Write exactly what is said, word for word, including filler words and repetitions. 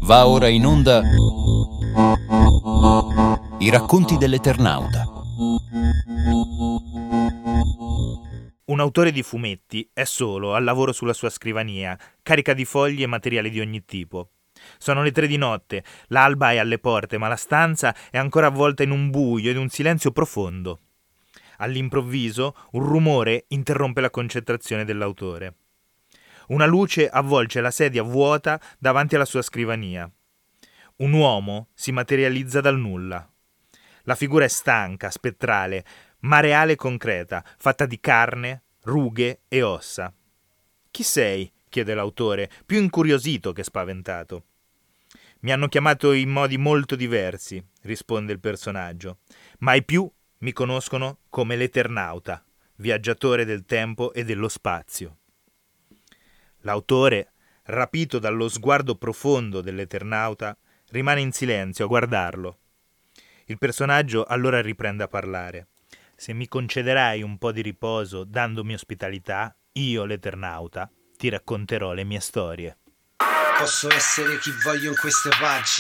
Va ora in onda I racconti dell'Eternauta. Un autore di fumetti è solo, al lavoro sulla sua scrivania, carica di fogli e materiali di ogni tipo. Sono le tre di notte, l'alba è alle porte, ma la stanza è ancora avvolta in un buio ed un silenzio profondo. All'improvviso, un rumore interrompe la concentrazione dell'autore. Una luce avvolge la sedia vuota davanti alla sua scrivania. Un uomo si materializza dal nulla. La figura è stanca, spettrale, ma reale e concreta, fatta di carne, rughe e ossa. «Chi sei?» chiede l'autore, più incuriosito che spaventato. «Mi hanno chiamato in modi molto diversi», risponde il personaggio, «ma i più mi conoscono come l'Eternauta, viaggiatore del tempo e dello spazio». L'autore, rapito dallo sguardo profondo dell'Eternauta, rimane in silenzio a guardarlo. Il personaggio allora riprende a parlare. «Se mi concederai un po' di riposo dandomi ospitalità, io, l'Eternauta, ti racconterò le mie storie». Posso essere chi voglio in queste pagine.